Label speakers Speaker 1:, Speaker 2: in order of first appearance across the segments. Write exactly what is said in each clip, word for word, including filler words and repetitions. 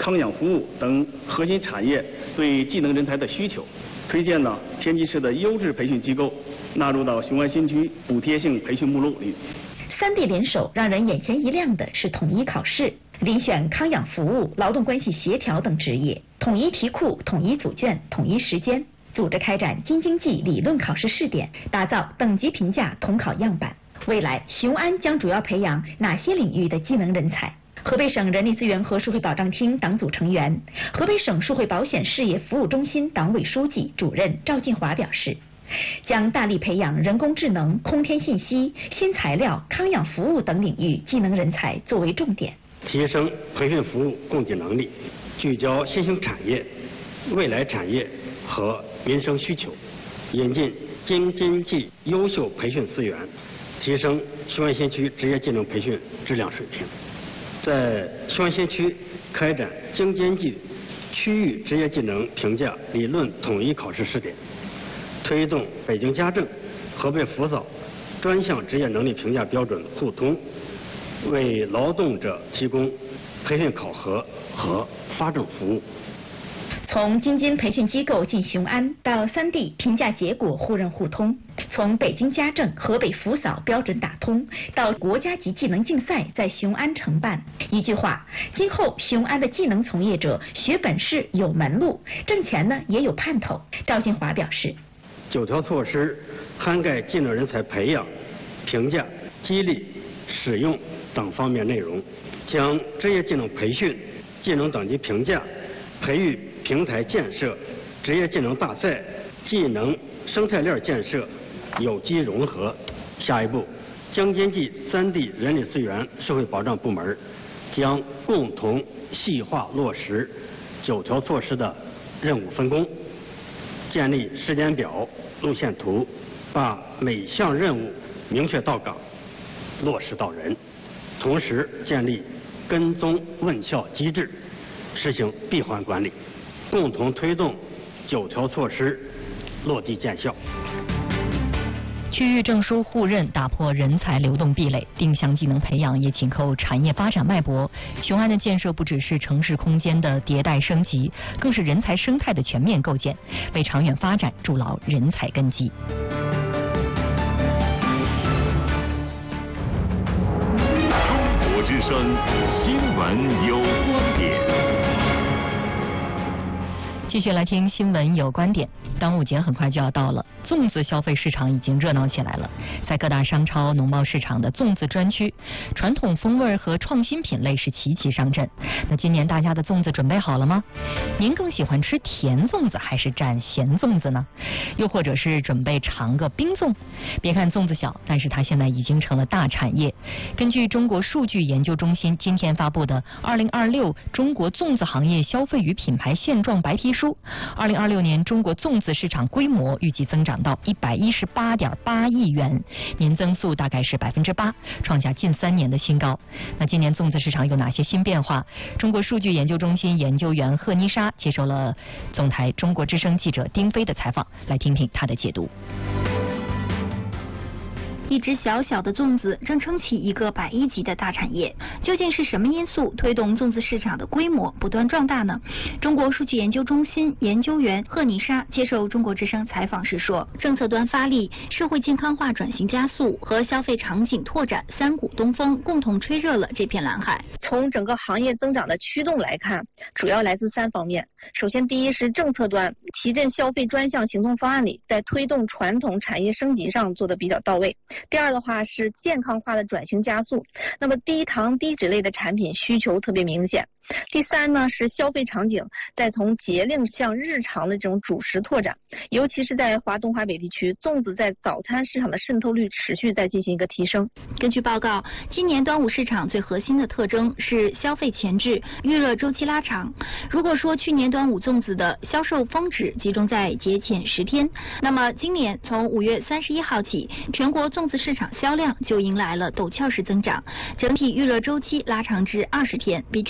Speaker 1: 康养服务等核心产业对技能人才的需求，推荐呢天津市的优质培训机构纳入到雄安新区补贴性培训目录里。
Speaker 2: 三地联手，让人眼前一亮的是统一考试，遴选康养服务、劳动关系协调等职业，统一题库、统一组卷、统一时间，组织开展京津冀理论考试试点，打造等级评价统考样板。未来，雄安将主要培养哪些领域的技能人才？河北省人力资源和社会保障厅党组成员、河北省社会保险事业服务中心党委书记、主任赵进华表示，将大力培养人工智能、空天信息、新材料、康养服务等领域技能人才作为重点，
Speaker 3: 提升培训服务供给能力，聚焦新兴产业、未来产业和民生需求，引进京津冀优秀培训资源，提升雄安新区职业技能培训质量水平。在雄安新区开展京津冀区域职业技能评价理论统一考试试点，推动北京家政、河北辅导专项职业能力评价标准互通，为劳动者提供培训考核和发证服务。
Speaker 2: 从京津培训机构进雄安，到三地评价结果互认互通，从北京家政、河北辅导标准打通，到国家级技能竞赛在雄安承办。一句话，今后雄安的技能从业者学本事有门路，挣钱呢也有盼头。赵金华表示，
Speaker 3: 九条措施涵盖技能人才培养、评价、激励、使用等方面内容，将职业技能培训、技能等级评价、培育平台建设、职业技能大赛、技能生态链建设有机融合。下一步，京津冀三地人力资源社会保障部门将共同细化落实九条措施的任务分工，建立时间表、路线图，把每项任务明确到岗、落实到人，同时建立跟踪问效机制，实行闭环管理，共同推动九条措施落地见效。
Speaker 4: 区域证书互认打破人才流动壁垒，定向技能培养也紧扣产业发展脉搏。雄安的建设不只是城市空间的迭代升级，更是人才生态的全面构建，为长远发展筑牢人才根基。
Speaker 5: 中国之声新闻有观点。
Speaker 4: 继续来听新闻有观点。端午节很快就要到了，粽子消费市场已经热闹起来了。在各大商超、农贸市场的粽子专区，传统风味和创新品类是齐齐上阵。那今年大家的粽子准备好了吗？您更喜欢吃甜粽子还是蘸咸粽子呢？又或者是准备尝个冰粽？别看粽子小，但是它现在已经成了大产业。根据中国数据研究中心今天发布的《二零二六中国粽子行业消费与品牌现状白皮书》，二零二六年中国粽子市场规模预计增长到一百一十八点八亿元，年增速大概是百分之八，创下近三年的新高。那今年粽子市场有哪些新变化？中国数据研究中心研究员贺妮莎接受了总台中国之声记者丁飞的采访，来听听她的解读。
Speaker 6: 一只小小的粽子正撑起一个百亿级的大产业，究竟是什么因素推动粽子市场的规模不断壮大呢？中国数据研究中心研究员贺妮莎接受中国之声采访时说，政策端发力、社会健康化转型加速和消费场景拓展三股东风共同吹热了这片蓝海。
Speaker 7: 从整个行业增长的驱动来看，主要来自三方面。首先，第一是政策端，提振消费专项行动方案里在推动传统产业升级上做得比较到位。第二的话是健康化的转型加速，那么低糖低脂类的产品需求特别明显。第三呢是消费场景在从节令向日常的这种主食拓展，尤其是在华东华北地区，粽子在早餐市场的渗透率持续在进行一个提升。
Speaker 6: 根据报告，今年端午市场最核心的特征是消费前置、预热周期拉长。如果说去年端午粽子的销售峰值集中在节前十天，那么今年从五月三十一号起，全国粽子市场销量就迎来了陡峭式增长，整体预热周期拉长至二十天，比去年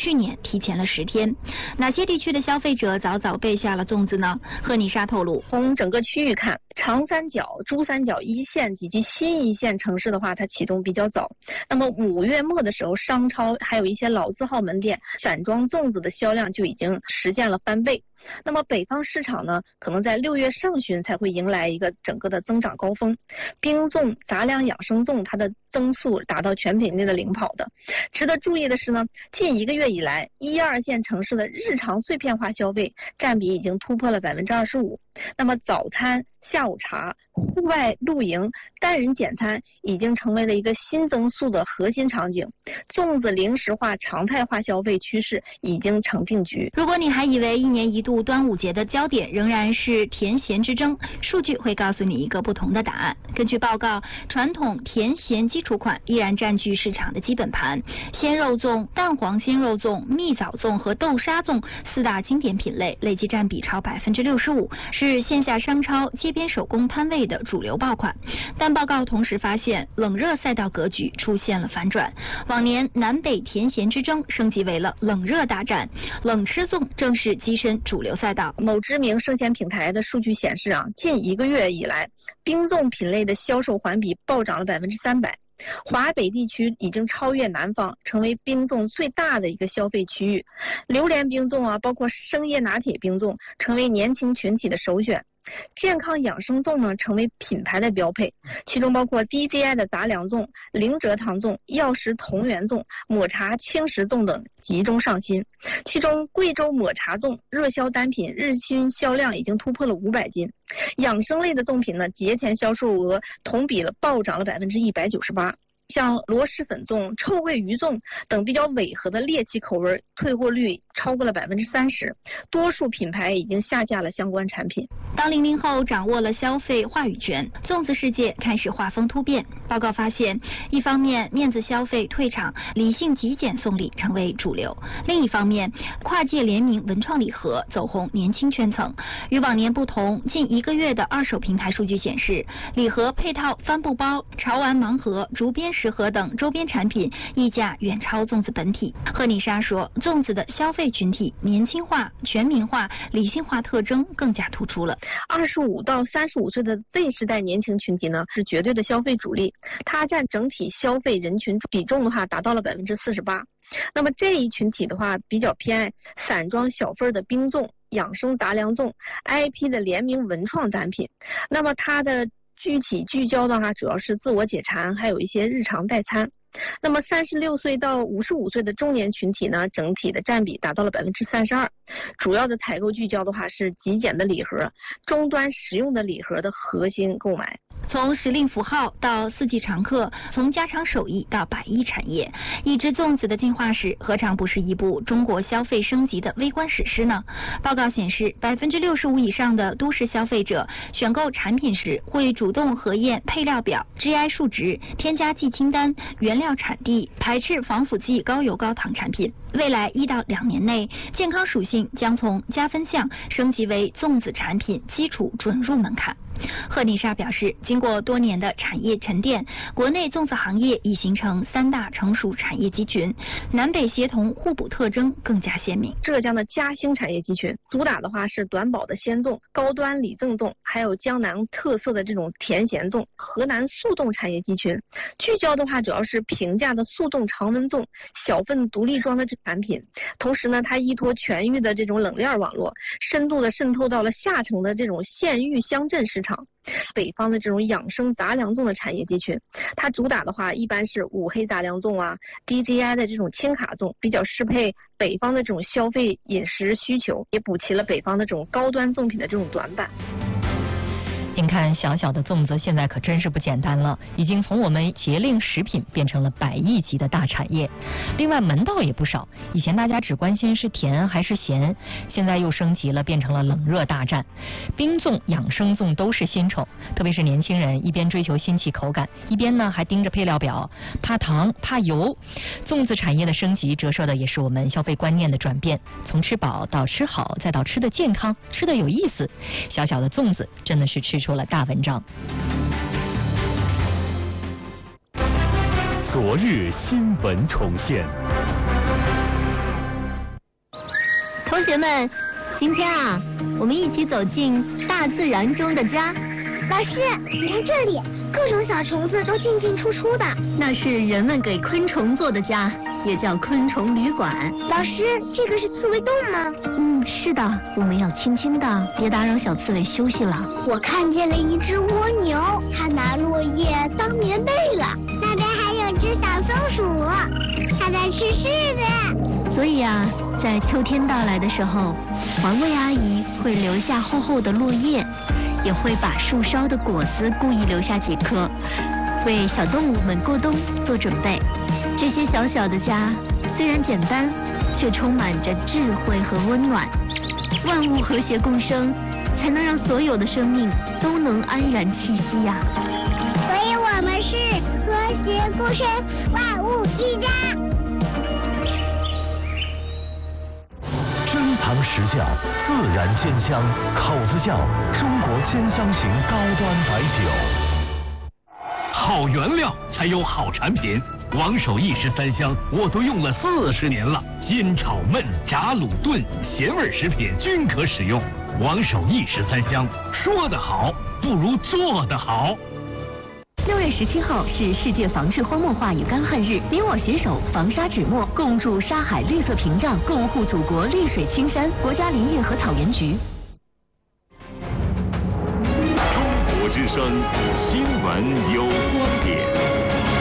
Speaker 6: 提前了十天。哪些地区的消费者早早备下了粽子呢？贺妮莎透露，
Speaker 7: 从整个区域看，长三角、珠三角一线以及新一线城市的话，它启动比较早。那么五月末的时候，商超还有一些老字号门店散装粽子的销量就已经实现了翻倍。那么北方市场呢，可能在六月上旬才会迎来一个整个的增长高峰。冰粽、杂粮养生粽，它的增速达到全品类的领跑的。值得注意的是呢，近一个月以来，一二线城市的日常碎片化消费占比已经突破了百分之二十五。那么早餐、下午茶、户外露营、单人简餐已经成为了一个新增速的核心场景。粽子零食化、常态化消费趋势已经成定局。
Speaker 6: 如果你还以为一年一度端午节的焦点仍然是甜咸之争，数据会告诉你一个不同的答案。根据报告，传统甜咸基础款依然占据市场的基本盘，鲜肉粽、蛋黄鲜肉粽、蜜枣粽和豆沙粽四大经典品类累计占比超百分之六十五，是线下商超、街边手工摊位的主流爆款。但报告同时发现，冷热赛道格局出现了反转。往年南北甜咸之争升级为了冷热大战，冷吃粽正式跻身主流赛道。
Speaker 7: 某知名生鲜平台的数据显示啊，近一个月以来，冰粽品类的销售环比暴涨了百分之三百。华北地区已经超越南方，成为冰粽最大的一个消费区域。榴莲冰粽啊，包括生椰拿铁冰粽，成为年轻群体的首选。健康养生粽呢，成为品牌的标配，其中包括 D J I 的杂粮粽、零蔗糖粽、药食同源粽、抹茶轻食粽等集中上新。其中贵州抹茶粽热销单品日均销量已经突破了五百斤。养生类的粽品呢，节前销售额同比了暴涨了百分之一百九十八。像螺蛳粉粽、臭鳜鱼粽等比较违和的猎奇口味，退货率超过了百分之三十，多数品牌已经下架了相关产品。
Speaker 6: 当零零后掌握了消费话语权，粽子世界开始画风突变。报告发现，一方面面子消费退场，理性极简送礼成为主流；另一方面，跨界联名文创礼盒走红年轻圈层。与往年不同，近一个月的二手平台数据显示，礼盒配套帆布包、潮玩盲盒、竹编食盒等周边产品溢价远超粽子本体。贺妮莎说，粽子的消费群体年轻化、全民化、理性化特征更加突出了。
Speaker 7: 二十五到三十五岁的 Z 世代年轻群体呢，是绝对的消费主力，它占整体消费人群比重的话达到了百分之四十八。那么这一群体的话，比较偏爱散装小份的冰粽、养生杂粮粽、I P 的联名文创单品。那么它的具体聚焦的话，主要是自我解馋，还有一些日常代餐。那么三十六岁到五十五岁的中年群体呢，整体的占比达到了百分之三十二。主要的采购聚焦的话是极简的礼盒、终端实用的礼盒的核心购买。
Speaker 6: 从时令符号到四季常客，从家常手艺到百亿产业，一只粽子的进化史何尝不是一部中国消费升级的微观史诗呢？报告显示，百分之六十五以上的都市消费者选购产品时会主动核验配料表、G I 数值、添加剂清单、原料产地，排斥防腐剂、高油高糖产品。未来一到两年内，健康属性将从加分项升级为粽子产品基础准入门槛。贺妮莎表示，经过多年的产业沉淀，国内粽子行业已形成三大成熟产业集群，南北协同互补特征更加鲜明。
Speaker 7: 浙江的嘉兴产业集群主打的话是短保的鲜粽、高端礼赠粽，还有江南特色的这种甜咸粽。河南速冻产业集群聚焦的话主要是平价的速冻常温粽、小份独立装的产品，同时呢，它依托全域的这种冷链网络，深度的渗透到了下沉的这种县域乡镇市场。北方的这种养生杂粮粽的产业集群，它主打的话一般是五黑杂粮粽啊、D J I 的这种轻卡粽，比较适配北方的这种消费饮食需求，也补齐了北方的这种高端粽品的这种短板。
Speaker 4: 您看，小小的粽子现在可真是不简单了，已经从我们节令食品变成了百亿级的大产业。另外门道也不少，以前大家只关心是甜还是咸，现在又升级了，变成了冷热大战。冰粽、养生粽都是新宠，特别是年轻人一边追求新奇口感，一边呢还盯着配料表，怕糖怕油。粽子产业的升级折射的也是我们消费观念的转变，从吃饱到吃好，再到吃的健康，吃的有意思。小小的粽子真的是吃出了大文章。
Speaker 5: 昨日新闻重现。
Speaker 8: 同学们，今天啊，我们一起走进大自然中的家。
Speaker 9: 老师，你看这里，各种小虫子都进进出出的。
Speaker 8: 那是人们给昆虫做的家，也叫昆虫旅馆。
Speaker 9: 老师，这个是刺猬洞吗？
Speaker 8: 嗯，是的，我们要轻轻的，别打扰小刺猬休息了。
Speaker 9: 我看见了一只蜗牛，它拿落叶当棉被了。那边还有只小松鼠，它在吃柿子。
Speaker 8: 所以啊，在秋天到来的时候，环卫阿姨会留下厚厚的落叶，也会把树梢的果子故意留下几颗，为小动物们过冬做准备。这些小小的家虽然简单，却充满着智慧和温暖。万物和谐共生，才能让所有的生命都能安然栖息呀、啊。
Speaker 9: 所以我们是和谐共生，万物一家。
Speaker 10: 珍藏实酵，自然鲜香，口子窖，中国鲜香型高端白酒。
Speaker 11: 好原料才有好产品，王守义十三香我都用了四十年了，煎炒焖炸卤炖咸味食品均可使用。王守义十三香，说得好不如做得好。
Speaker 8: 六月十七号是世界防治荒漠化与干旱日，你我携手防沙止没，共筑沙海绿色屏障，共护祖国绿水青山。国家林业和草原局。
Speaker 5: 中国之声新闻有观点。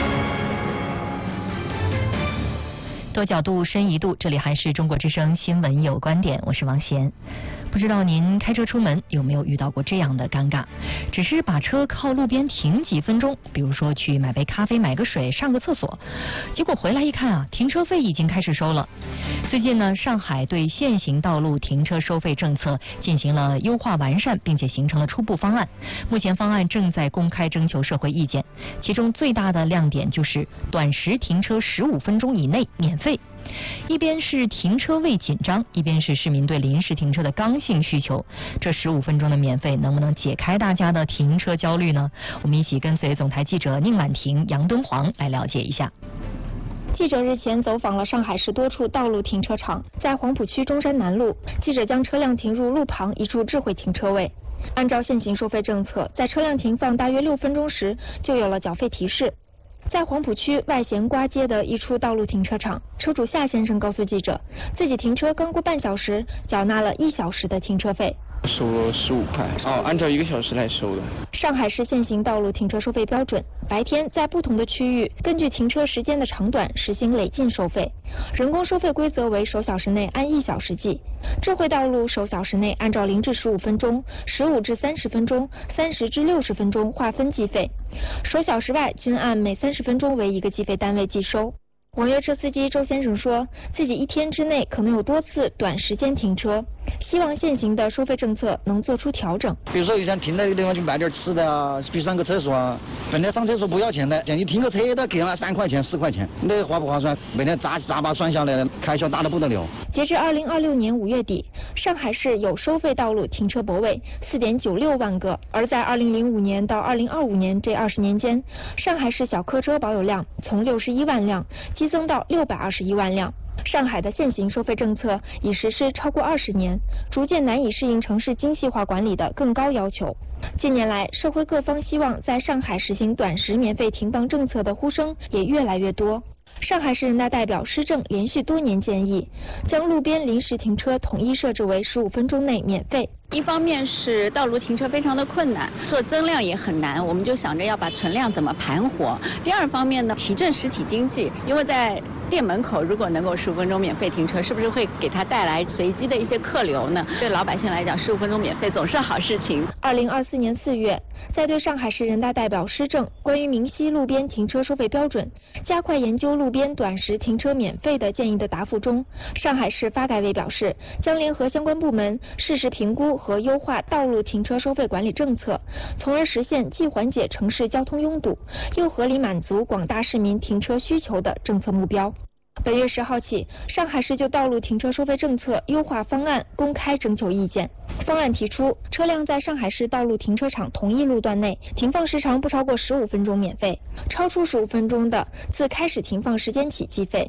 Speaker 4: 多角度深一度，这里还是中国之声新闻有观点，我是王贤。不知道您开车出门有没有遇到过这样的尴尬，只是把车靠路边停几分钟，比如说去买杯咖啡、买个水、上个厕所，结果回来一看啊，停车费已经开始收了。最近呢，上海对现行道路停车收费政策进行了优化完善，并且形成了初步方案。目前方案正在公开征求社会意见，其中最大的亮点就是短时停车十五分钟以内免费。一边是停车位紧张，一边是市民对临时停车的刚性需求，这十五分钟的免费能不能解开大家的停车焦虑呢？我们一起跟随总台记者宁婉婷、杨敦煌来了解一下。
Speaker 12: 记者日前走访了上海市多处道路停车场，在黄浦区中山南路，记者将车辆停入路旁一处智慧停车位。按照现行收费政策，在车辆停放大约六分钟时，就有了缴费提示。在黄浦区外咸瓜街的一处道路停车场，车主夏先生告诉记者，自己停车刚过半小时，缴纳了一小时的停车费。
Speaker 13: 收了十五块，哦，按照一个小时来收的。
Speaker 12: 上海市现行道路停车收费标准，白天在不同的区域，根据停车时间的长短实行累进收费。人工收费规则为首小时内按一小时计，智慧道路首小时内按照零至十五分钟、十五至三十分钟、三十至六十分钟划分计费，首小时外均按每三十分钟为一个计费单位计收。网约车司机周先生说，自己一天之内可能有多次短时间停车，希望现行的收费政策能做出调整。
Speaker 14: 比如说，想停那个地方去买点吃的啊，去上个厕所啊，本来上厕所不要钱的，像你停个车都给了三块钱、四块钱，那划不划算？每天杂杂把算下来，开销大得不得了。
Speaker 12: 截至二零二六年五月底，上海市有收费道路停车泊位四点九六万个，而在二零零五年到二零二五年这二十年间，上海市小客车保有量从六十一万辆激增到六百二十一万辆。上海的现行收费政策已实施超过二十年，逐渐难以适应城市精细化管理的更高要求。近年来，社会各方希望在上海实行短时免费停放政策的呼声也越来越多。上海市人大代表施政连续多年建议，将路边临时停车统一设置为十五分钟内免费。
Speaker 15: 一方面是道路停车非常的困难，做增量也很难，我们就想着要把存量怎么盘活。第二方面呢，提振实体经济，因为在店门口如果能够十五分钟免费停车，是不是会给他带来随机的一些客流呢？对老百姓来讲，十五分钟免费总是好事情。
Speaker 12: 二零二四年四月，在对上海市人大代表施政关于明晰路边停车收费标准、加快研究路边短时停车免费的建议的答复中，上海市发改委表示，将联合相关部门适时评估和优化道路停车收费管理政策，从而实现既缓解城市交通拥堵，又合理满足广大市民停车需求的政策目标。本月十号起，上海市就道路停车收费政策优化方案公开征求意见。方案提出，车辆在上海市道路停车场同一路段内停放时长不超过十五分钟免费，超出十五分钟的，自开始停放时间起计费。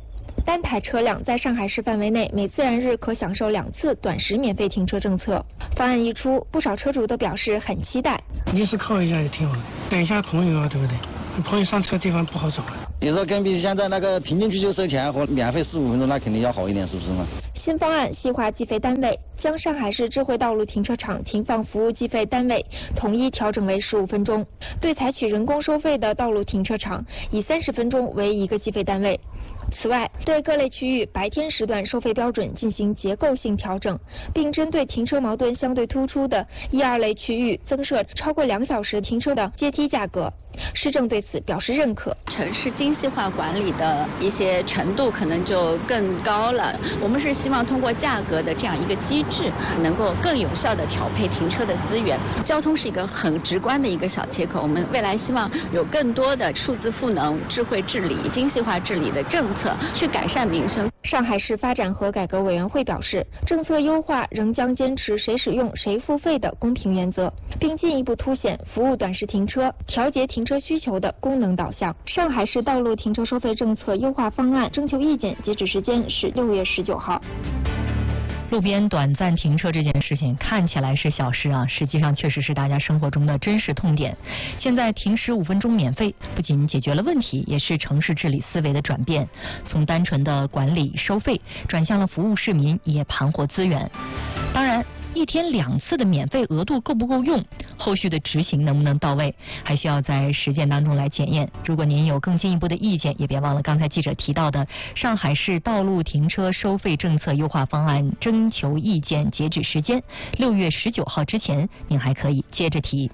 Speaker 12: 单台车辆在上海市范围内每自然日可享受两次短时免费停车政策。方案一出，不少车主都表示很期待。
Speaker 16: 临时考一下也挺好的，等一下朋友啊，对不对？朋友上车地方不好找了。
Speaker 14: 你说跟比现在那个平均居住收钱和免费十五分钟，那肯定要好一点，是不是呢？
Speaker 12: 新方案细化计费单位，将上海市智慧道路停车场停放服务计费单位统一调整为十五分钟。对采取人工收费的道路停车场，以三十分钟为一个计费单位。此外，对各类区域白天时段收费标准进行结构性调整，并针对停车矛盾相对突出的一二类区域增设超过两小时停车的阶梯价格。市政对此表示认可。
Speaker 15: 城市精细化管理的一些程度可能就更高了。我们是希望通过价格的这样一个机制，能够更有效地调配停车的资源。交通是一个很直观的一个小切口，我们未来希望有更多的数字赋能、智慧治理、精细化治理的政策，去改善民生。
Speaker 12: 上海市发展和改革委员会表示，政策优化仍将坚持谁使用谁付费的公平原则，并进一步凸显服务短时停车、调节停车需求的功能导向。上海市道路停车收费政策优化方案征求意见截止时间是六月十九号。
Speaker 4: 路边短暂停车这件事情看起来是小事啊，实际上确实是大家生活中的真实痛点。现在停十五分钟免费，不仅解决了问题，也是城市治理思维的转变，从单纯的管理收费转向了服务市民，也盘活资源。当然，一天两次的免费额度够不够用？后续的执行能不能到位，还需要在实践当中来检验。如果您有更进一步的意见，也别忘了刚才记者提到的上海市道路停车收费政策优化方案征求意见截止时间六月十九号之前，您还可以接着提。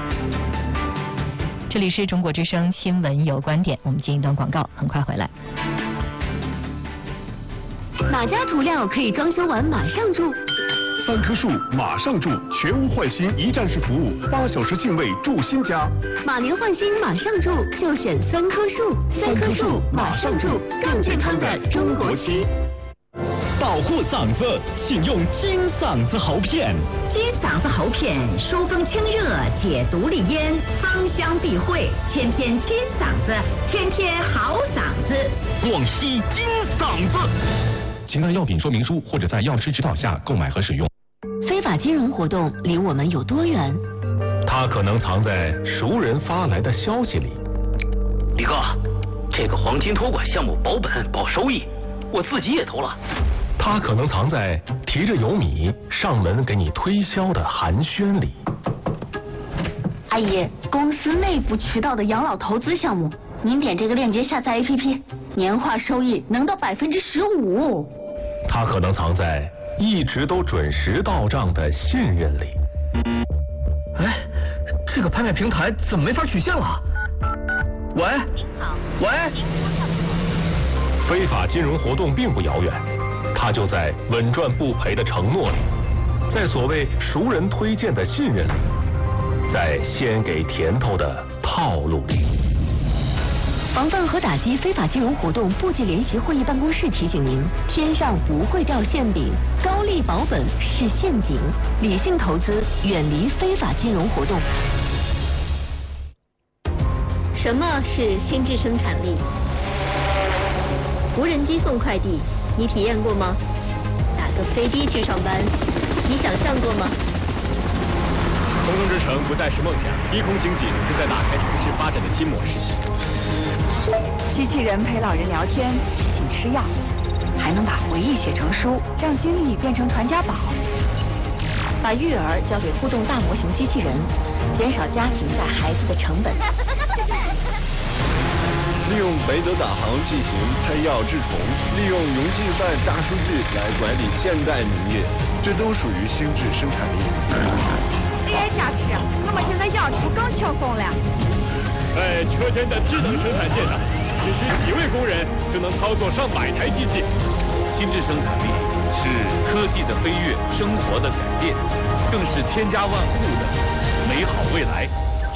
Speaker 4: 这里是中国之声新闻有观点，我们进一段广告，很快回来。
Speaker 17: 哪家涂料可以装修完马上住？
Speaker 18: 三棵树马上住，全屋换新一站式服务，八小时净位住新家。
Speaker 17: 马年换新马上住，就选三棵树。三棵树马上住，更健康的中国区。
Speaker 11: 保护嗓子，请用金嗓子喉片。
Speaker 19: 金嗓子喉片，疏风清热，解毒利咽，芳香避秽，天天金嗓子，天天好嗓子。
Speaker 11: 广西金嗓子。
Speaker 18: 请看药品说明书或者在药师指导下购买和使用。
Speaker 17: 非法金融活动离我们有多远？
Speaker 18: 它可能藏在熟人发来的消息里。
Speaker 20: 李哥，这个黄金托管项目保本保收益，我自己也投了。
Speaker 18: 它可能藏在提着油米上门给你推销的寒暄里。
Speaker 17: 阿姨，公司内部渠道的养老投资项目，您点这个链接下载 A P P， 年化收益能到百分之十五。
Speaker 18: 它可能藏在一直都准时到账的信任里。
Speaker 20: 哎，这个拍卖平台怎么没法取现了？喂，喂，
Speaker 18: 非法金融活动并不遥远，它就在稳赚不赔的承诺里，在所谓熟人推荐的信任里，在先给甜头的套路里。
Speaker 17: 防范和打击非法金融活动部级联席会议办公室提醒您：天上不会掉馅饼，高利保本是陷阱，理性投资，远离非法金融活动。
Speaker 8: 什么是心智生产力？无人机送快递，你体验过吗？打个飞的去上班，你想象过吗？
Speaker 21: 空中之城不再是梦想，低空经济正在打开城市发展的新模式。
Speaker 22: 机器人陪老人聊天，提醒吃药，还能把回忆写成书，让经历变成传家宝。
Speaker 17: 把育儿交给互动大模型机器人，减少家庭带孩子的成本。
Speaker 23: 利用北斗导航进行喷药治虫，利用云计算大数据来管理现代农业，这都属于心智生产力。
Speaker 22: A I 加持，那么现在养猪更轻松了。
Speaker 21: 在车间的智能生产线上，只需几位工人就能操作上百台机器。
Speaker 24: 心智生产力是科技的飞跃，生活的改变，更是千家万户的美好未来。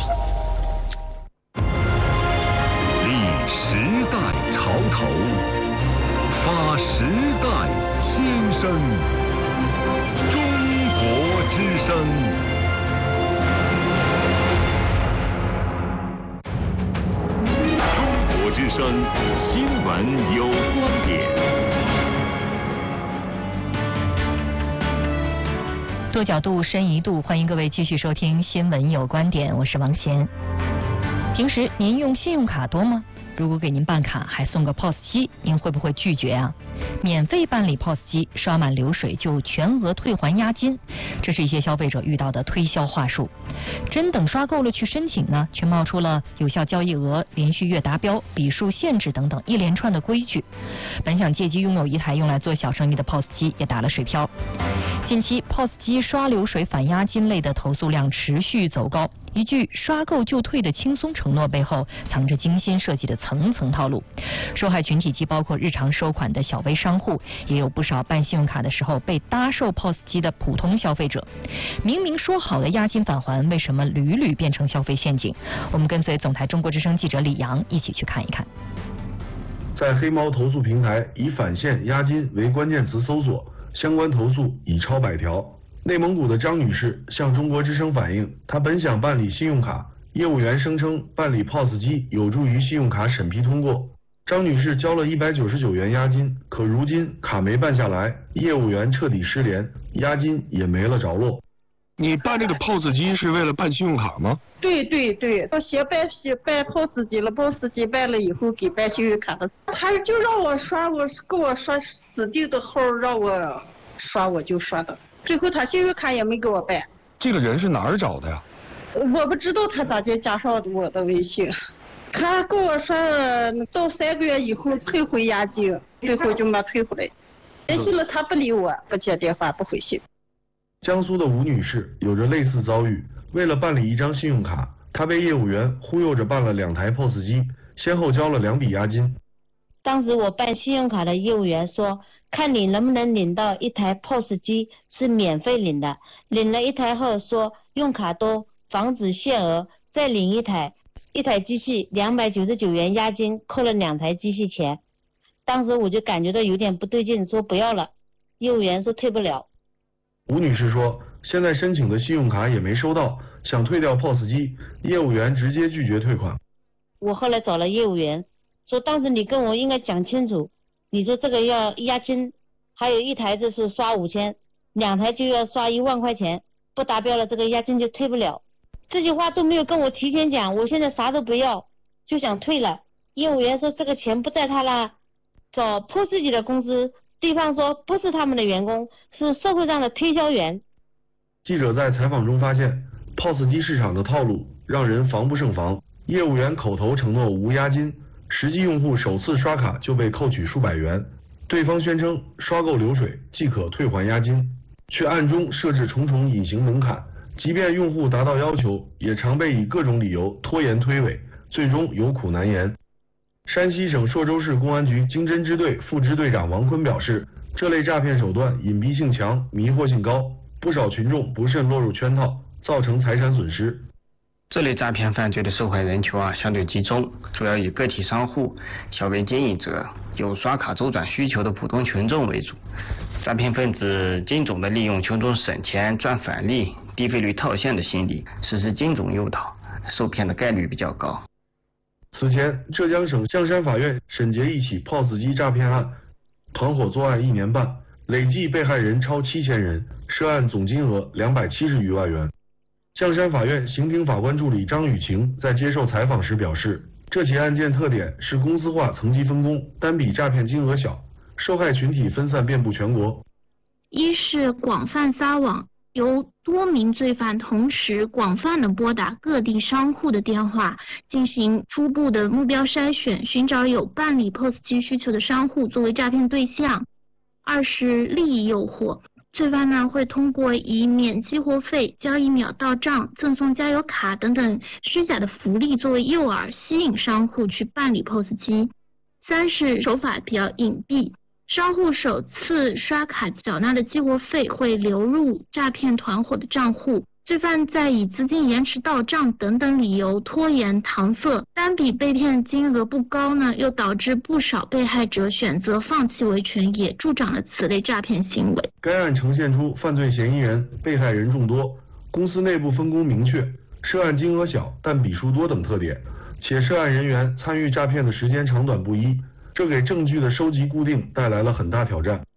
Speaker 5: 立时代潮头，发时代先声。中国之声。中国之声新闻有观点。
Speaker 4: 多角度，深一度，欢迎各位继续收听新闻有观点，我是王贤。平时您用信用卡多吗？如果给您办卡还送个 P O S 机，您会不会拒绝啊？免费办理 P O S 机，刷满流水就全额退还押金，这是一些消费者遇到的推销话术。真等刷够了去申请呢，却冒出了有效交易额、连续月达标、笔数限制等等一连串的规矩。本想借机拥有一台用来做小生意的 P O S 机也打了水漂。近期 P O S 机刷流水返押金类的投诉量持续走高，一句刷够就退的轻松承诺背后藏着精心设计的层层套路。受害群体既包括日常收款的小微商户，也有不少办信用卡的时候被搭售 P O S 机的普通消费者。明明说好的押金返还，为什么屡屡变成消费陷阱？我们跟随总台中国之声记者李阳一起去看一看。
Speaker 1: 在黑猫投诉平台以返现押金为关键词搜索，相关投诉已超百条。内蒙古的张女士向中国之声反映，她本想办理信用卡，业务员声称办理 P O S 机有助于信用卡审批通过。张女士交了一百九十九元押金，可如今卡没办下来，业务员彻底失联，押金也没了着落。
Speaker 2: 你办这个 P O S 机是为了办信用卡吗？
Speaker 3: 对对对，我先办办 P O S 机了 ，P O S 机办了以后给办信用卡的，他就让我刷，我给我刷指定的号让我刷，我就刷的。最后他信用卡也没给我办。
Speaker 2: 这个人是哪儿找的呀？
Speaker 3: 我不知道他咋就加上我的微信。他跟我说到三个月以后退回押金，最后就没退回来。联系了他不理我，不接电话，不回信。
Speaker 1: 江苏的吴女士有着类似遭遇，为了办理一张信用卡，她被业务员忽悠着办了两台 P O S 机，先后交了两笔押金。
Speaker 6: 当时我办信用卡的业务员说，看你能不能领到一台 P O S 机是免费领的，领了一台后说用卡多防止限额，再领一台，一台机器两百九十九元押金，扣了两台机器钱。当时我就感觉到有点不对劲，说不要了，业务员说退不了。
Speaker 1: 吴女士说，现在申请的信用卡也没收到，想退掉 P O S 机，业务员直接拒绝退款。
Speaker 6: 我后来找了业务员，说当时你跟我应该讲清楚，你说这个要押金，还有一台就是刷五千，两台就要刷一万块钱，不达标了这个押金就退不了。这句话都没有跟我提前讲，我现在啥都不要，就想退了。业务员说这个钱不在他了，找P O S 机的公司。对方说不是他们的员工，是社会上的推销员。
Speaker 1: 记者在采访中发现 ，P O S 机市场的套路让人防不胜防。业务员口头承诺无押金，实际用户首次刷卡就被扣取数百元。对方宣称刷够流水即可退还押金，却暗中设置重重隐形门槛。即便用户达到要求，也常被以各种理由拖延推诿，最终有苦难言。山西省朔州市公安局经侦支队副支队长王坤表示，这类诈骗手段隐蔽性强，迷惑性高，不少群众不慎落入圈套，造成财产损失。
Speaker 25: 这类诈骗犯罪的受害人群啊相对集中，主要以个体商户、小微经营者、有刷卡周转需求的普通群众为主。诈骗分子精准地利用群众省钱赚返利、低费率套现的心理，实施精准诱导，受骗的概率比较高。
Speaker 1: 此前，浙江省象山法院审结一起 P O S 机诈骗案，团伙作案一年半，累计被害人超七千人，涉案总金额两百七十余万元。象山法院刑庭法官助理张雨晴在接受采访时表示，这起案件特点是公司化层级分工，单笔诈骗金额小，受害群体分散遍布全国。
Speaker 26: 一是广泛撒网，由多名罪犯同时广泛的拨打各地商户的电话，进行初步的目标筛选，寻找有办理 P O S 机需求的商户作为诈骗对象。二是利益诱惑，罪犯呢会通过以免激活费、交易秒到账、赠送加油卡等等虚假的福利作为诱饵，吸引商户去办理 P O S 机。三是手法比较隐蔽，商户首次刷卡缴纳的激活费会流入诈骗团伙的账户，罪犯在以资金延迟到账等等理由拖延搪塞，单笔被骗金额不高呢，又导致不少被害者选择放弃维权，也助长了此类诈骗行为。
Speaker 1: 该案呈现出犯罪嫌疑人、被害人众多，公司内部分工明确，涉案金额小但笔数多等特点，且涉案人员参与诈骗的时间长短不一，这给证据的收集固定带来了很大挑战。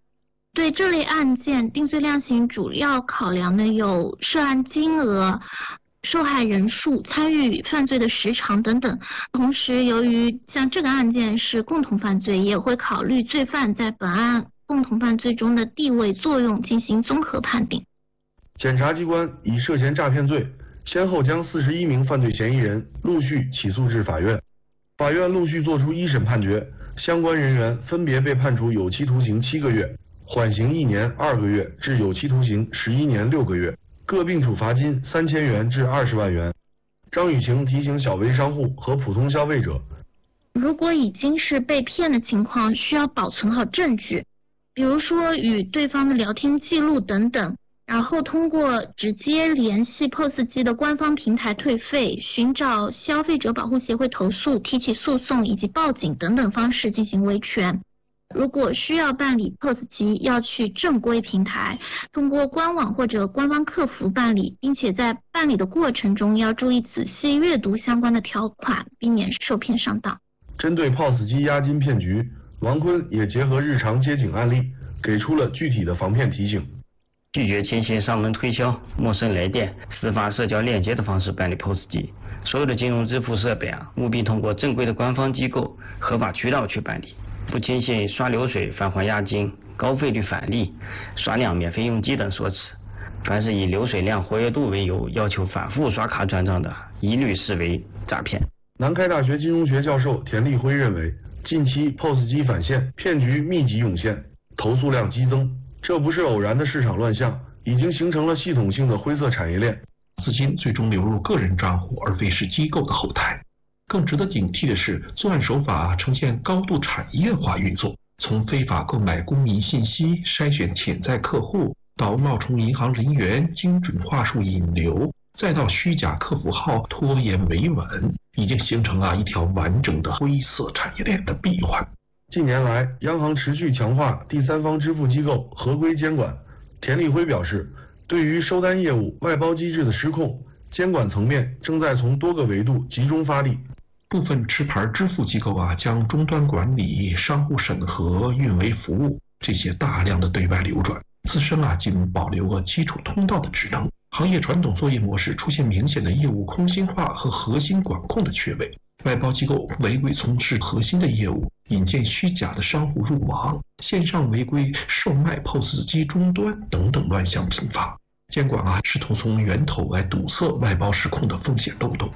Speaker 26: 对这类案件，定罪量刑主要考量的有涉案金额、受害人数、参与犯罪的时长等等。同时，由于像这个案件是共同犯罪，也会考虑罪犯在本案共同犯罪中的地位作用进行综合判定。
Speaker 1: 检察机关以涉嫌诈骗罪，先后将四十一名犯罪嫌疑人陆续起诉至法院。法院陆续作出一审判决，相关人员分别被判处有期徒刑七个月、缓刑一年二个月至有期徒刑十一年六个月，各并处罚金三千元至二十万元。张雨晴提醒小微商户和普通消费者，
Speaker 26: 如果已经是被骗的情况，需要保存好证据，比如说与对方的聊天记录等等，然后通过直接联系 P O S 机的官方平台退费、寻找消费者保护协会投诉、提起诉讼以及报警等等方式进行维权。如果需要办理 P O S 机，要去正规平台，通过官网或者官方客服办理，并且在办理的过程中要注意仔细阅读相关的条款，避免受骗上当。
Speaker 1: 针对 P O S 机押金骗局，王坤也结合日常接警案例，给出了具体的防骗提醒。
Speaker 25: 拒绝轻信上门推销、陌生来电、私发社交链接的方式办理 P O S 机。所有的金融支付设备啊，务必通过正规的官方机构、合法渠道去办理。不轻信刷流水返还押金、高费率返利、刷量免费用机等说辞。凡是以流水量、活跃度为由要求反复刷卡转账的，一律视为诈骗。
Speaker 1: 南开大学金融学教授田立辉认为，近期 P O S 机返现骗局密集涌现，投诉量激增，这不是偶然的市场乱象，已经形成了系统性的灰色产业链。
Speaker 7: 资金最终流入个人账户，而非是机构的后台。更值得警惕的是，作案手法呈现高度产业化运作，从非法购买公民信息、筛选潜在客户，到冒充银行人员、精准话术引流，再到虚假客服号拖延维稳，已经形成了一条完整的灰色产业链的闭环。
Speaker 1: 近年来，央行持续强化第三方支付机构合规监管。田立辉表示，对于收单业务外包机制的失控，监管层面正在从多个维度集中发力。
Speaker 7: 部分持牌支付机构啊，将终端管理、商户审核、运维服务这些大量的对外流转，自身啊仅保留了基础通道的职能。行业传统作业模式出现明显的业务空心化和核心管控的缺位，外包机构违规从事核心的业务，引荐虚假的商户入网，线上违规售卖 P O S 机终端等等乱象频发。监管啊试图从源头来堵塞外包失控的风险漏洞。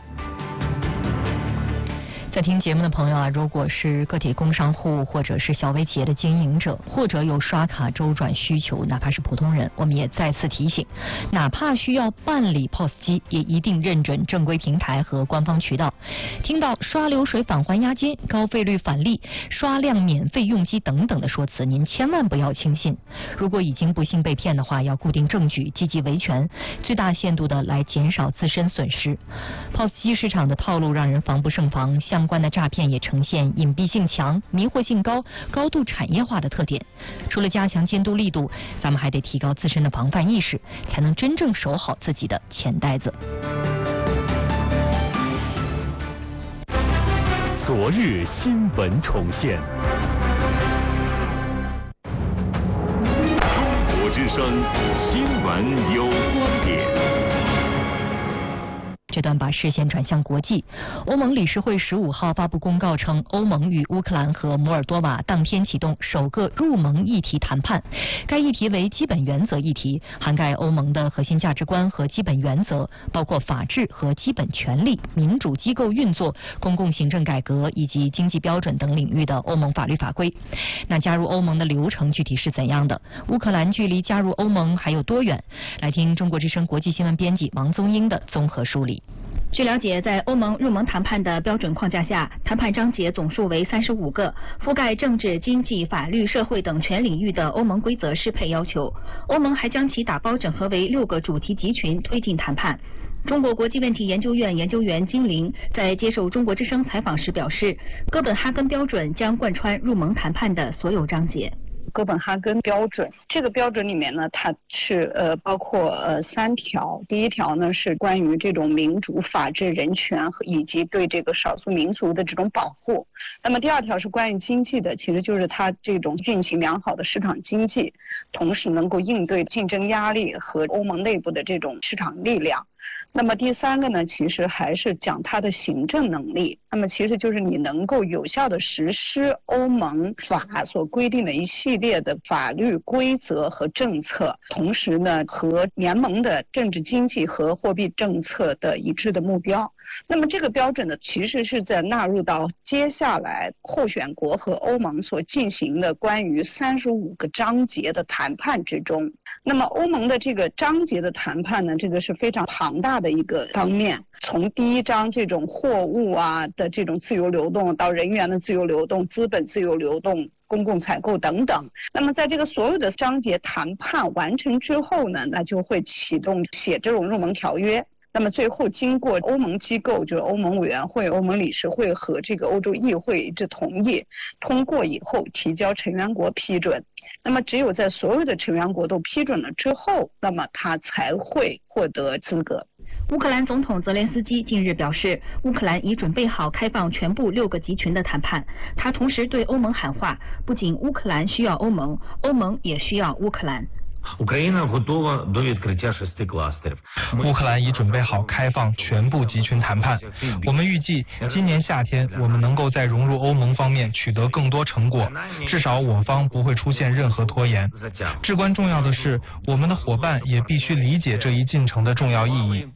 Speaker 4: 在听节目的朋友啊，如果是个体工商户或者是小微企业的经营者，或者有刷卡周转需求，哪怕是普通人，我们也再次提醒，哪怕需要办理 P O S 机，也一定认准正规平台和官方渠道。听到刷流水返还押金、高费率返利、刷量免费用机等等的说辞，您千万不要轻信。如果已经不幸被骗的话，要固定证据，积极维权，最大限度的来减少自身损失。P O S 机市场的套路让人防不胜防，相关的诈骗也呈现隐蔽性强、迷惑性高、高度产业化的特点。除了加强监督力度，咱们还得提高自身的防范意识，才能真正守好自己的钱袋子。
Speaker 5: 昨日新闻重现，中国之声新闻有观点。
Speaker 4: 这段把视线转向国际，欧盟理事会十五号发布公告称，欧盟与乌克兰和摩尔多瓦当天启动首个入盟议题谈判。该议题为基本原则议题，涵盖欧盟的核心价值观和基本原则，包括法治和基本权利、民主机构运作、公共行政改革以及经济标准等领域的欧盟法律法规。那加入欧盟的流程具体是怎样的？乌克兰距离加入欧盟还有多远？来听中国之声国际新闻编辑王宗英的综合梳理。
Speaker 9: 据了解，在欧盟入盟谈判的标准框架下，谈判章节总数为三十五个，覆盖政治、经济、法律、社会等全领域的欧盟规则适配要求。欧盟还将其打包整合为六个主题集群，推进谈判。中国国际问题研究院研究员金玲在接受中国之声采访时表示，哥本哈根标准将贯穿入盟谈判的所有章节。
Speaker 10: 哥本哈根标准。这个标准里面呢，它是呃包括呃三条。第一条呢是关于这种民主、法治、人权和以及对这个少数民族的这种保护。那么第二条是关于经济的，其实就是它这种运行良好的市场经济，同时能够应对竞争压力和欧盟内部的这种市场力量。那么第三个呢，其实还是讲它的行政能力。那么其实就是你能够有效的实施欧盟法所规定的一系列的法律规则和政策，同时呢和联盟的政治经济和货币政策的一致的目标。那么这个标准呢，其实是在纳入到接下来候选国和欧盟所进行的关于三十五个章节的谈判之中。那么欧盟的这个章节的谈判呢，这个是非常庞大的一个方面，从第一章这种货物啊的这种自由流动，到人员的自由流动、资本自由流动、公共采购等等。那么在这个所有的章节谈判完成之后呢，那就会启动写这种入盟条约。那么最后经过欧盟机构，就是欧盟委员会、欧盟理事会和这个欧洲议会一致同意通过以后，提交成员国批准。那么只有在所有的成员国都批准了之后，那么它才会获得资格。
Speaker 9: 乌克兰总统泽连斯基近日表示，乌克兰已准备好开放全部六个集群的谈判。他同时对欧盟喊话，不仅乌克兰需要欧盟，欧盟也需要乌克兰。
Speaker 12: 乌克
Speaker 13: 兰已准备好开放全部集群谈判。我们预计今年夏天我们能够在融入欧盟方面取得更多成果，至少我方不会出现任何拖延。至关重要的是，我们的伙伴也必须理解这一进程的重要意义。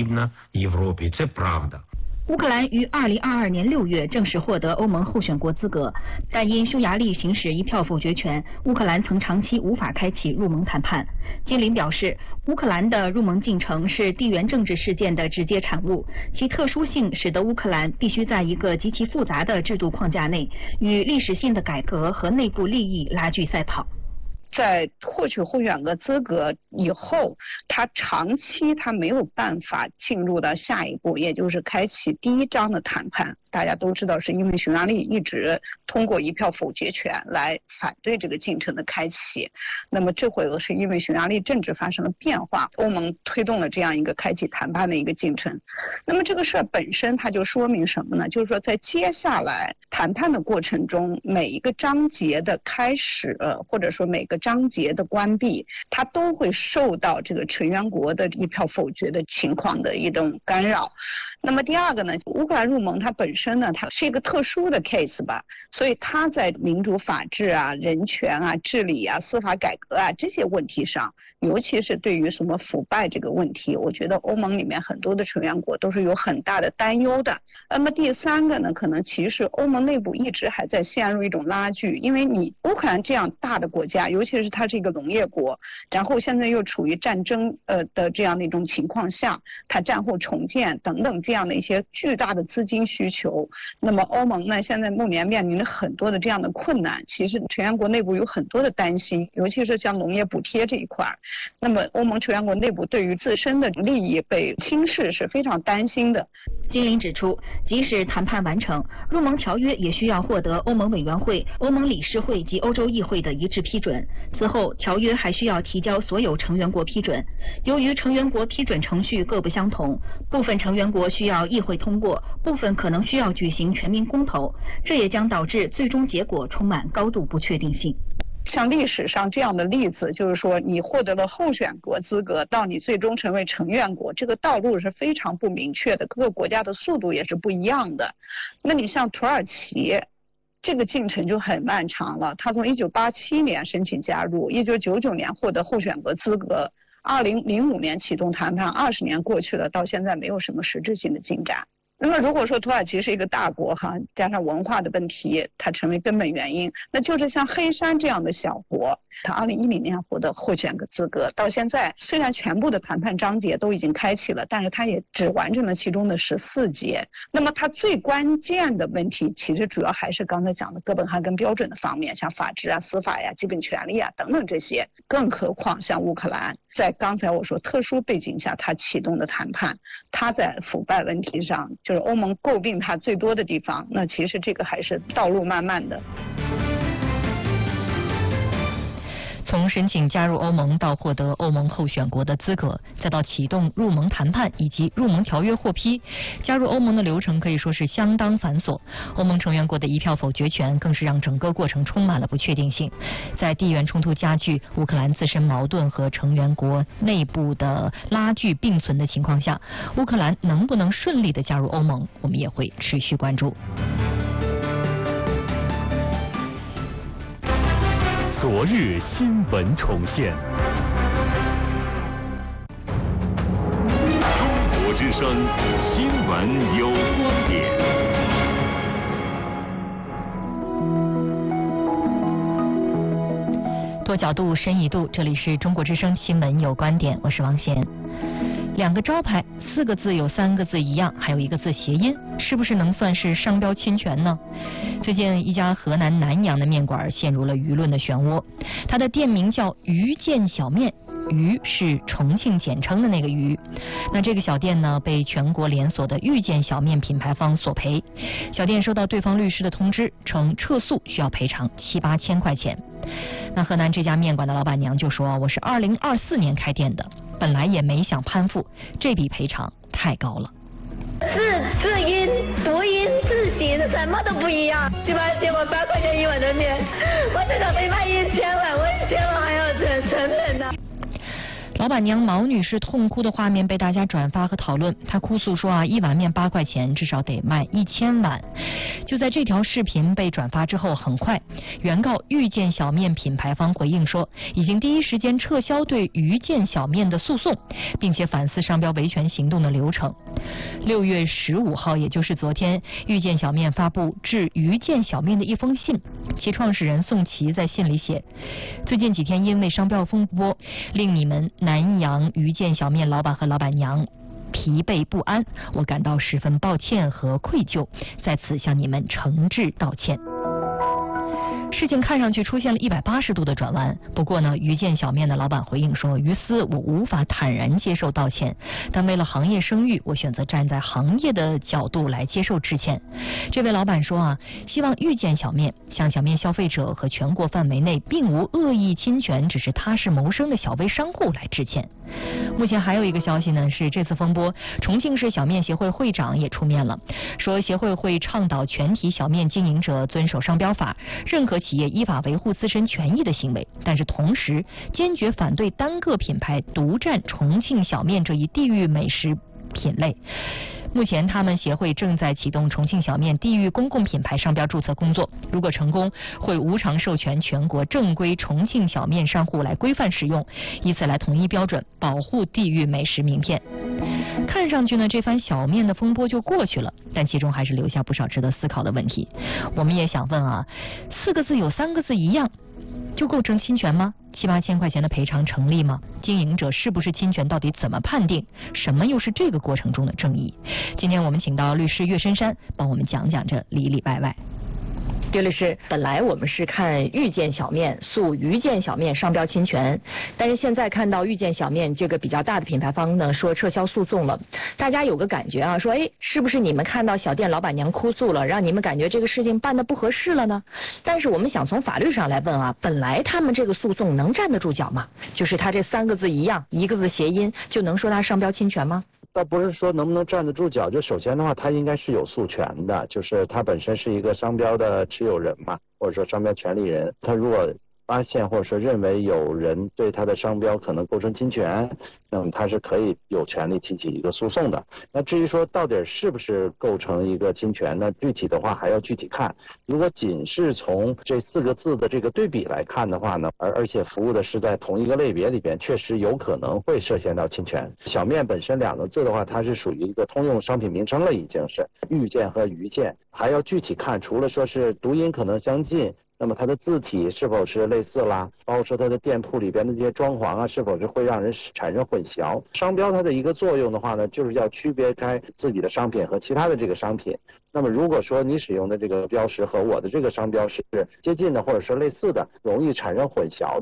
Speaker 9: 乌克兰于二零二二年六月正式获得欧盟候选国资格，但因匈牙利行使一票否决权，乌克兰曾长期无法开启入盟谈判。金林表示，乌克兰的入盟进程是地缘政治事件的直接产物，其特殊性使得乌克兰必须在一个极其复杂的制度框架内，与历史性的改革和内部利益拉锯赛跑。
Speaker 10: 在获取候选国资格以后，他长期他没有办法进入到下一步，也就是开启第一章的谈判。大家都知道，是因为匈牙利一直通过一票否决权来反对这个进程的开启。那么这回是因为匈牙利政治发生了变化，欧盟推动了这样一个开启谈判的一个进程。那么这个事儿本身它就说明什么呢？就是说在接下来谈判的过程中，每一个章节的开始，或者说每个章节的关闭，它都会受到这个成员国的一票否决的情况的一种干扰。那么第二个呢，乌克兰入盟它本身呢，它是一个特殊的 case 吧，所以它在民主法治啊、人权啊、治理啊、司法改革啊这些问题上，尤其是对于什么腐败这个问题，我觉得欧盟里面很多的成员国都是有很大的担忧的。那么第三个呢，可能其实欧盟内部一直还在陷入一种拉锯，因为你乌克兰这样大的国家，尤其是它是一个农业国，然后现在又处于战争呃的这样的一种情况下，它战后重建等等这样的一些巨大的资金需求，那么欧盟呢现在目前面临着很多的这样的困难，其实成员国内部有很多的担心，尤其是像农业补贴这一块，那么欧盟成员国内部对于自身的利益被轻视是非常担心的。
Speaker 9: 金林指出，即使谈判完成，入盟条约也需要获得欧盟委员会、欧盟理事会及欧洲议会的一致批准，此后条约还需要提交所有成员国批准。由于成员国批准程序各不相同，部分成员国需要议会通过，部分可能需要举行全民公投，这也将导致最终结果充满高度不确定性。
Speaker 10: 像历史上这样的例子，就是说你获得了候选国资格，到你最终成为成员国，这个道路是非常不明确的，各个国家的速度也是不一样的。那你像土耳其，这个进程就很漫长了，他从一九八七年申请加入，一九九九年获得候选国资格，二零零五年启动谈判，二十年过去了，到现在没有什么实质性的进展。那么如果说土耳其是一个大国哈，加上文化的问题，它成为根本原因，那就是像黑山这样的小国，它二零一零年获得候选个资格，到现在虽然全部的谈判章节都已经开启了，但是它也只完成了其中的十四节。那么它最关键的问题，其实主要还是刚才讲的哥本哈根标准的方面，像法治啊、司法呀、基本权利啊等等这些。更何况像乌克兰，在刚才我说特殊背景下，它启动的谈判，它在腐败问题上，就是欧盟诟病它最多的地方，那其实这个还是道路漫漫的。
Speaker 4: 从申请加入欧盟到获得欧盟候选国的资格，再到启动入盟谈判以及入盟条约获批，加入欧盟的流程可以说是相当繁琐。欧盟成员国的一票否决权更是让整个过程充满了不确定性。在地缘冲突加剧、乌克兰自身矛盾和成员国内部的拉锯并存的情况下，乌克兰能不能顺利的加入欧盟，我们也会持续关注。
Speaker 5: 昨日新闻重现，中国之声新闻有观点。
Speaker 4: 多角度，深一度，这里是中国之声新闻有观点，我是王贤。两个招牌，四个字有三个字一样，还有一个字谐音，是不是能算是商标侵权呢？最近一家河南南阳的面馆陷入了舆论的漩涡，它的店名叫鱼见小面，鱼是重庆简称的那个鱼。那这个小店呢，被全国连锁的遇见小面品牌方索赔。小店收到对方律师的通知，称撤诉需要赔偿七八千块钱。那河南这家面馆的老板娘就说：“我是二零二四年开店的，本来也没想攀附，这笔赔偿太高了。”
Speaker 11: 字字音、读音、字形什么都不一样，七八千我八块钱一碗的面，我至少得卖一千碗，我一千碗还要成成本呢。
Speaker 4: 老板娘毛女士痛哭的画面被大家转发和讨论，她哭诉说啊，一碗面八块钱，至少得卖一千碗。就在这条视频被转发之后，很快，原告遇见小面品牌方回应说，已经第一时间撤销对遇见小面的诉讼，并且反思商标维权行动的流程。六月十五号，也就是昨天，遇见小面发布致遇见小面的一封信，其创始人宋琦在信里写：最近几天因为商标风波，令你们南阳遇见小面老板和老板娘疲惫不安，我感到十分抱歉和愧疚，在此向你们诚挚道歉。事情看上去出现了一百八十度的转弯，不过呢，遇见小面的老板回应说，于私我无法坦然接受道歉，但为了行业声誉，我选择站在行业的角度来接受致歉。这位老板说啊，希望遇见小面向小面消费者和全国范围内并无恶意侵权，只是踏实谋生的小微商户来致歉。目前还有一个消息呢，是这次风波，重庆市小面协会会长也出面了，说协会会倡导全体小面经营者遵守商标法，认可企业依法维护自身权益的行为，但是同时坚决反对单个品牌独占重庆小面这一地域美食品类。目前他们协会正在启动重庆小面地域公共品牌商标注册工作，如果成功，会无偿授权全国正规重庆小面商户来规范使用，以此来统一标准，保护地域美食名片。看上去呢，这番小面的风波就过去了，但其中还是留下不少值得思考的问题。我们也想问啊，四个字有三个字一样，就构成侵权吗？七八千块钱的赔偿成立吗？经营者是不是侵权？到底怎么判定？什么又是这个过程中的正义？今天我们请到律师岳深山帮我们讲讲这里里外外。岳律师，本来我们是看遇见小面诉遇见小面商标侵权，但是现在看到遇见小面这个比较大的品牌方呢说撤销诉讼了，大家有个感觉啊，说哎，是不是你们看到小店老板娘哭诉了，让你们感觉这个事情办得不合适了呢？但是我们想从法律上来问啊，本来他们这个诉讼能站得住脚吗？就是他这三个字一样，一个字谐音，就能说他商标侵权吗？
Speaker 12: 倒不是说能不能站得住脚，就首先的话，他应该是有诉权的，就是他本身是一个商标的持有人嘛，或者说商标权利人，他如果发现或者说认为有人对他的商标可能构成侵权，那么他是可以有权利提起一个诉讼的。那至于说到底是不是构成一个侵权呢？具体的话还要具体看。如果仅是从这四个字的这个对比来看的话呢，而而且服务的是在同一个类别里边，确实有可能会涉嫌到侵权。小面本身两个字的话，它是属于一个通用商品名称了，已经是遇见和遇见，还要具体看，除了说是读音可能相近，那么它的字体是否是类似啦，包括说它的店铺里边的这些装潢啊，是否是会让人产生混淆。商标它的一个作用的话呢，就是要区别开自己的商品和其他的这个商品。那么如果说你使用的这个标识和我的这个商标是接近的，或者说类似的，容易产生混淆的话，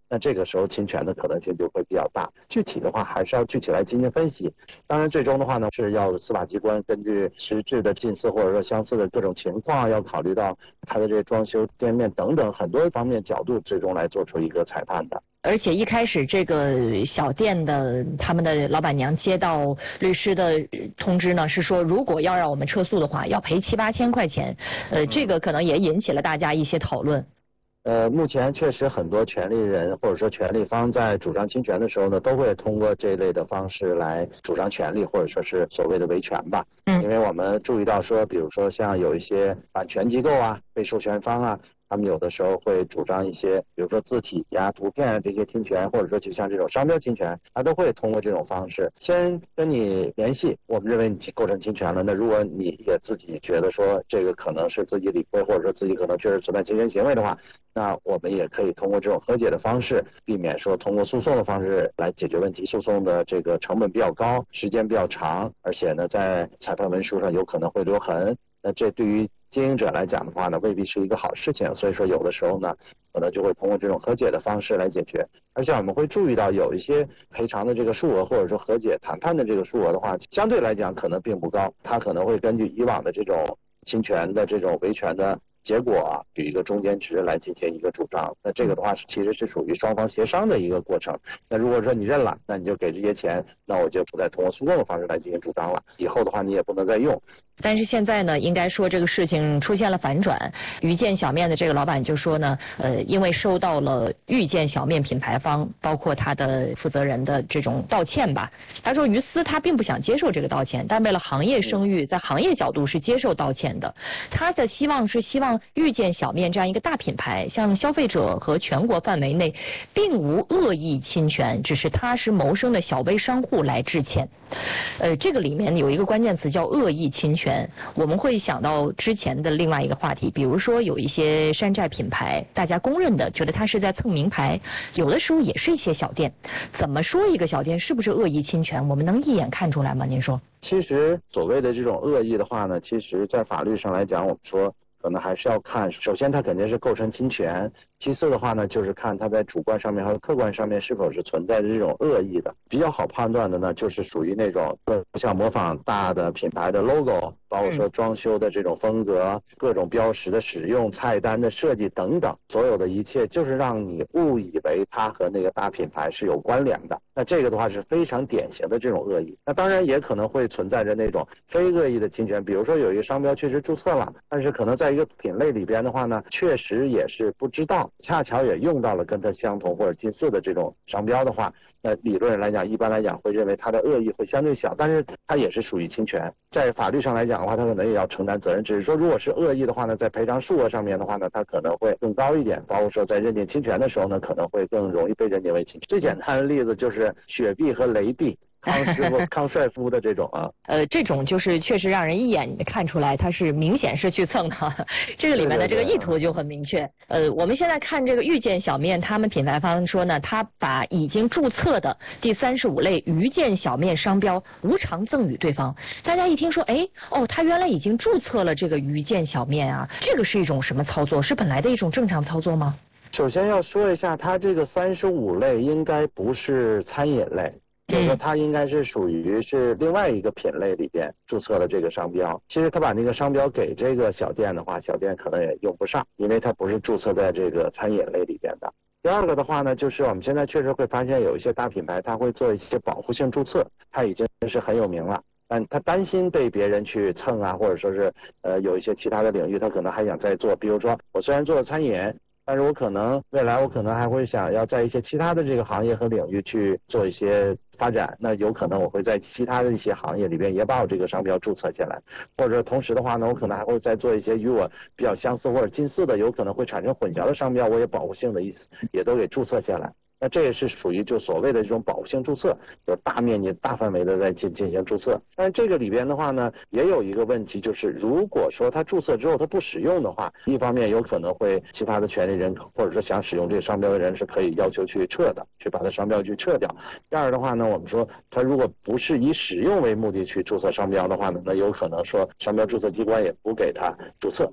Speaker 12: 那这个时候侵权的可能性就会比较大。具体的话还是要具体来进行分析。当然最终的话呢，是要司法机关根据实质的近似或者说相似的各种情况，要考虑到它的这个装修店面等等很多方面角度，最终来做出一个裁判的。
Speaker 4: 而且一开始这个小店的他们的老板娘接到律师的通知呢，是说如果要让我们撤诉的话，要赔七八千块钱。呃，这个可能也引起了大家一些讨论。
Speaker 12: 呃，目前确实很多权利人或者说权利方在主张侵权的时候呢，都会通过这类的方式来主张权利，或者说是所谓的维权吧。嗯，因为我们注意到说，比如说像有一些版权机构啊、被授权方啊，他们有的时候会主张一些，比如说字体呀、图片啊这些侵权，或者说就像这种商标侵权，他都会通过这种方式先跟你联系，我们认为你构成侵权了。那如果你也自己觉得说这个可能是自己理亏，或者说自己可能确实存在侵权行为的话，那我们也可以通过这种和解的方式，避免说通过诉讼的方式来解决问题。诉讼的这个成本比较高，时间比较长，而且呢在裁判文书上有可能会留痕。那这对于经营者来讲的话呢，未必是一个好事情，所以说有的时候呢，可能就会通过这种和解的方式来解决。而且我们会注意到有一些赔偿的这个数额，或者说和解谈判的这个数额的话，相对来讲可能并不高，它可能会根据以往的这种侵权的这种维权的结果啊，有一个中间值来进行一个主张。那这个的话是其实是属于双方协商的一个过程。那如果说你认了，那你就给这些钱，那我就不再通过诉讼的方式来进行主张了，以后的话你也不能再用。
Speaker 4: 但是现在呢，应该说这个事情出现了反转。遇见小面的这个老板就说呢，呃，因为收到了遇见小面品牌方包括他的负责人的这种道歉吧，他说于私他并不想接受这个道歉，但为了行业声誉，在行业角度是接受道歉的。他的希望是希望遇见小面这样一个大品牌向消费者和全国范围内并无恶意侵权，只是踏实谋生的小微商户来致歉。呃，这个里面有一个关键词叫恶意侵权，我们会想到之前的另外一个话题，比如说有一些山寨品牌，大家公认的觉得它是在蹭名牌，有的时候也是一些小店。怎么说一个小店是不是恶意侵权，我们能一眼看出来吗？您说？
Speaker 12: 其实所谓的这种恶意的话呢，其实在法律上来讲，我们说可能还是要看，首先它肯定是构成侵权，其次的话呢，就是看它在主观上面和客观上面是否是存在着这种恶意的。比较好判断的呢，就是属于那种像模仿大的品牌的 logo， 包括说装修的这种风格、各种标识的使用、菜单的设计等等，所有的一切就是让你误以为它和那个大品牌是有关联的。那这个的话是非常典型的这种恶意。那当然也可能会存在着那种非恶意的侵权，比如说有一个商标确实注册了，但是可能在一个品类里边的话呢，确实也是不知道，恰巧也用到了跟它相同或者近似的这种商标的话，那理论上来讲，一般来讲会认为它的恶意会相对小，但是它也是属于侵权。在法律上来讲的话，它可能也要承担责任，只是说如果是恶意的话呢，在赔偿数额上面的话呢，它可能会更高一点，包括说在认定侵权的时候呢，可能会更容易被认定为侵权。最简单的例子就是雪碧和雷碧。康师傅、康帅夫的这种啊，
Speaker 4: 呃，这种就是确实让人一眼看出来，它是明显是去蹭的，这个里面的这个意图就很明确。呃，我们现在看这个遇见小面，他们品牌方说呢，他把已经注册的第三十五类遇见小面商标无偿赠与对方。大家一听说，哎，哦，他原来已经注册了这个遇见小面啊，这个是一种什么操作？是本来的一种正常操作吗？
Speaker 12: 首先要说一下，它这个三十五类应该不是餐饮类。就是说它应该是属于是另外一个品类里边注册了这个商标。其实他把那个商标给这个小店的话，小店可能也用不上，因为它不是注册在这个餐饮类里边的。第二个的话呢，就是我们现在确实会发现有一些大品牌，它会做一些保护性注册，它已经是很有名了，但他担心被别人去蹭啊，或者说是呃有一些其他的领域，他可能还想再做。比如说我虽然做了餐饮，但是我可能未来我可能还会想要在一些其他的这个行业和领域去做一些发展，那有可能我会在其他的一些行业里边也把我这个商标注册下来，或者同时的话呢，我可能还会再做一些与我比较相似或者近似的，有可能会产生混淆的商标，我也保护性的意思也都给注册下来。那这也是属于就所谓的这种保护性注册，就大面积大范围的在进进行注册。但是这个里边的话呢，也有一个问题，就是如果说他注册之后他不使用的话，一方面有可能会其他的权利人或者说想使用这个商标的人是可以要求去撤的，去把它商标去撤掉。第二的话呢，我们说他如果不是以使用为目的去注册商标的话呢，那有可能说商标注册机关也不给他注册。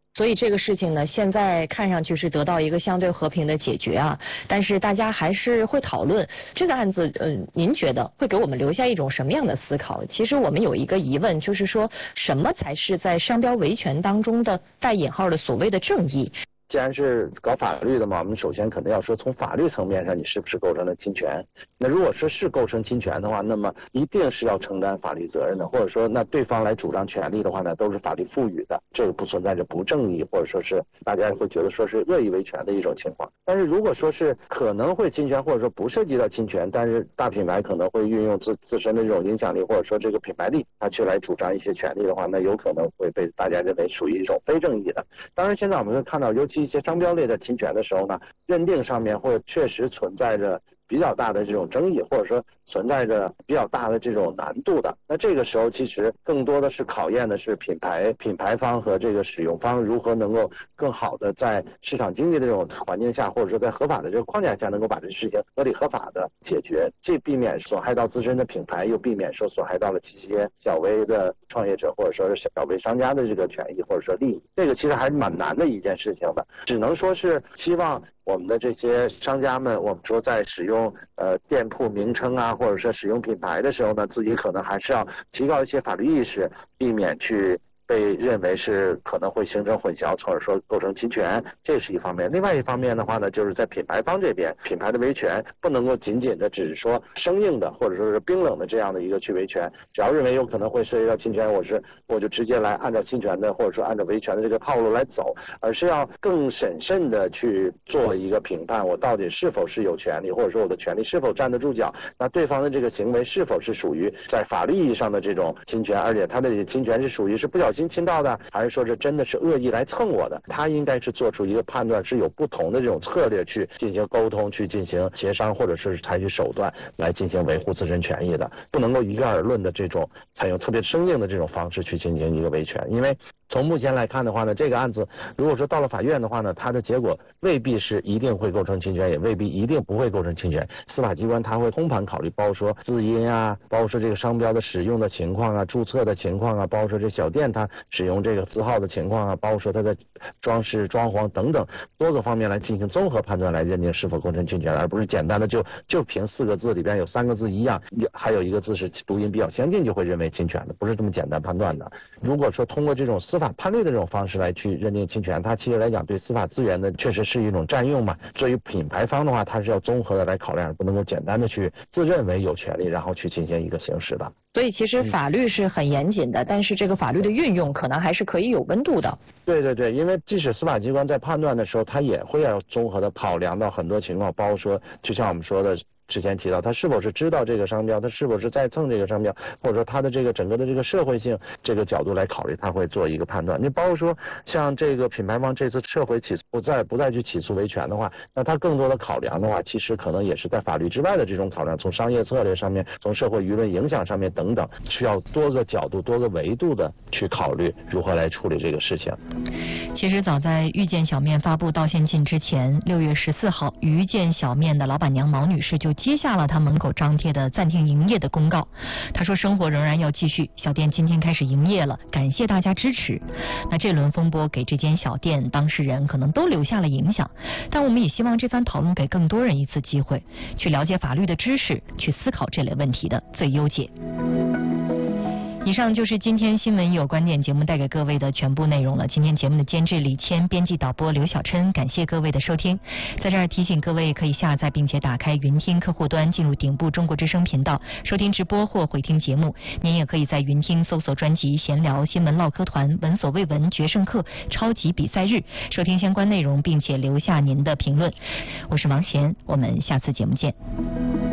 Speaker 4: 所以这个事情呢，现在看上去是得到一个相对和平的解决啊，但是大家还是会讨论这个案子。嗯、呃，您觉得会给我们留下一种什么样的思考？其实我们有一个疑问，就是说什么才是在商标维权当中的带引号的所谓的正义？
Speaker 12: 既然是搞法律的嘛，我们首先肯定要说从法律层面上你是不是构成了侵权。那如果说是构成侵权的话，那么一定是要承担法律责任的，或者说那对方来主张权利的话呢，都是法律赋予的，这个不存在着不正义或者说是大家会觉得说是恶意维权的一种情况。但是如果说是可能会侵权或者说不涉及到侵权，但是大品牌可能会运用自自身的这种影响力或者说这个品牌力，他去来主张一些权利的话，那有可能会被大家认为属于一种非正义的。当然现在我们会看到，尤其一些商标类的侵权的时候呢，认定上面会确实存在着比较大的这种争议，或者说存在着比较大的这种难度的。那这个时候其实更多的是考验的是品牌品牌方和这个使用方如何能够更好的在市场经济的这种环境下，或者说在合法的这个框架下，能够把这事情合理合法的解决，既避免损害到自身的品牌，又避免说损害到了这些小微的创业者或者说是小微商家的这个权益或者说利益。这个其实还是蛮难的一件事情的，只能说是希望我们的这些商家们，我们说在使用呃店铺名称啊，或者说使用品牌的时候呢，自己可能还是要提高一些法律意识，避免去被认为是可能会形成混淆，或者说构成侵权，这是一方面。另外一方面的话呢，就是在品牌方这边，品牌的维权不能够仅仅的只是说生硬的或者说是冰冷的这样的一个去维权，只要认为有可能会涉及到侵权，我是我就直接来按照侵权的或者说按照维权的这个套路来走，而是要更审慎的去做一个评判，我到底是否是有权利，或者说我的权利是否站得住脚，那对方的这个行为是否是属于在法律意义上的这种侵权，而且他的侵权是属于是不小心侵到的，还是说这真的是恶意来蹭我的，他应该是做出一个判断，是有不同的这种策略去进行沟通，去进行协商，或者是采取手段来进行维护自身权益的，不能够一概而论的这种采用特别生硬的这种方式去进行一个维权。因为从目前来看的话呢，这个案子如果说到了法院的话呢，它的结果未必是一定会构成侵权，也未必一定不会构成侵权。司法机关它会通盘考虑，包括说字音啊，包括说这个商标的使用的情况啊，注册的情况啊，包括说这小店它使用这个字号的情况啊，包括说它的装饰装潢等等多个方面来进行综合判断，来认定是否构成侵权，而不是简单的就就凭四个字里边有三个字一样，还有一个字是读音比较相近就会认为侵权的，不是这么简单判断的。如果说通过这种司法判例的这种方式来去认定侵权，它其实来讲对司法资源的确实是一种占用嘛。至于品牌方的话，它是要综合的来考量，不能够简单的去自认为有权利然后去进行一个行使的。
Speaker 4: 所以其实法律是很严谨的，嗯、但是这个法律的运用可能还是可以有温度的。
Speaker 12: 对对对，因为即使司法机关在判断的时候，它也会要综合的考量到很多情况，包括说就像我们说的之前提到，他是否是知道这个商标，他是否是在蹭这个商标，或者说他的这个整个的这个社会性这个角度来考虑，他会做一个判断。你包括说像这个品牌方这次撤回起诉，不再不再去起诉维权的话，那他更多的考量的话，其实可能也是在法律之外的这种考量，从商业策略上面，从社会舆论影响上面等等，需要多个角度、多个维度的去考虑如何来处理这个事情。
Speaker 4: 其实早在遇见小面发布道歉信之前，六月十四号，遇见小面的老板娘毛女士就接下了他门口张贴的暂停营业的公告。他说生活仍然要继续，小店今天开始营业了，感谢大家支持。那这轮风波给这间小店当事人可能都留下了影响，但我们也希望这番讨论给更多人一次机会，去了解法律的知识，去思考这类问题的最优解。以上就是今天新闻有观点节目带给各位的全部内容了。今天节目的监制李谦，编辑导播刘小琛，感谢各位的收听。在这儿提醒各位可以下载并且打开云听客户端，进入顶部中国之声频道收听直播或回听节目。您也可以在云听搜索专辑闲聊、新闻唠嗑团、闻所未闻、决胜课、超级比赛日，收听相关内容并且留下您的评论。我是王贤，我们下次节目见。